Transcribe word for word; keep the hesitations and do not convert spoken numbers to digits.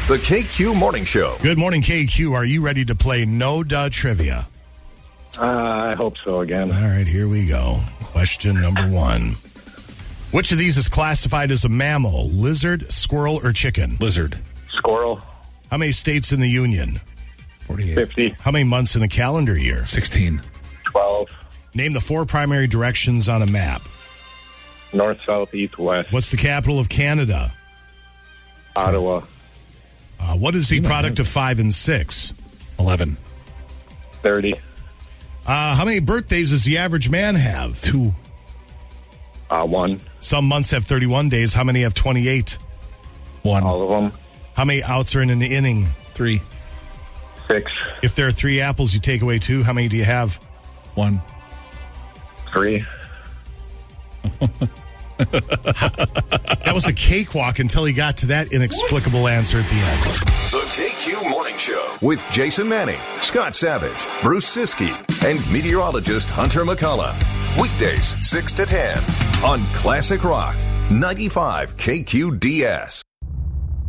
The K Q Morning Show. Good morning, K Q. Are you ready to play No Duh Trivia? Uh, I hope so again. All right, here we go. Question number one. Which of these is classified as a mammal? Lizard, squirrel, or chicken? Lizard. Squirrel. How many states in the Union? forty-eight. fifty. How many months in a calendar year? sixteen. twelve. Name the four primary directions on a map. North, south, east, west. What's the capital of Canada? Ottawa. Uh, what is the product of five and six? eleven. thirty. Uh, how many birthdays does the average man have? two. Uh, one. Some months have thirty-one days. How many have twenty-eight? one. All of them. How many outs are in an inning? three. Six. If there are three apples, you take away two. How many do you have? one. Three. That was a cakewalk until he got to that inexplicable answer at the end. The K Q Morning Show with Jason Manning, Scott Savage, Bruce Siskey, and meteorologist Hunter McCullough. Weekdays, six to ten on Classic Rock, ninety-five K Q D S.